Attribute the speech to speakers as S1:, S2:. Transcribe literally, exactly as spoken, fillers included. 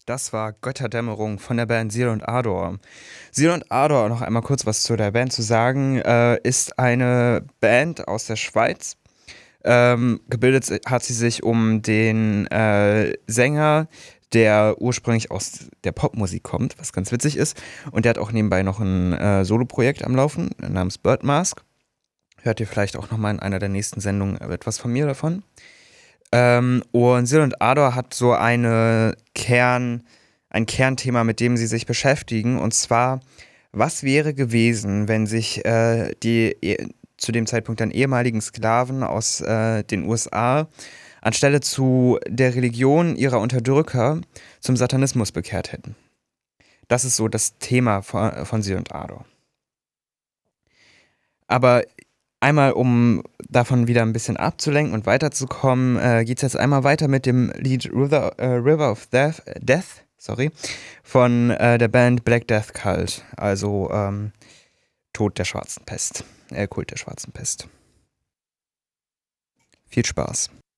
S1: Das war Götterdämmerung von der Band Seal und Ardor. Seal und Ardor, noch einmal kurz was zu der Band zu sagen, äh, ist eine Band aus der Schweiz. Ähm, gebildet hat sie sich um den äh, Sänger, der ursprünglich aus der Popmusik kommt, was ganz witzig ist. Und der hat auch nebenbei noch ein äh, Soloprojekt am Laufen namens Bird Mask. Hört ihr vielleicht auch nochmal in einer der nächsten Sendungen etwas von mir davon. Ähm, und Seal und Ardor hat so eine Kern, ein Kernthema, mit dem sie sich beschäftigen. Und zwar, was wäre gewesen, wenn sich äh, die eh, zu dem Zeitpunkt dann ehemaligen Sklaven aus äh, den U S A anstelle zu der Religion ihrer Unterdrücker zum Satanismus bekehrt hätten. Das ist so das Thema von, von Seal und Ardor. Aber einmal, um davon wieder ein bisschen abzulenken und weiterzukommen, äh, geht es jetzt einmal weiter mit dem Lied River, äh, River of Death, Death sorry, von äh, der Band Black Death Cult, also ähm, Tod der schwarzen Pest, äh, Kult der schwarzen Pest. Viel Spaß.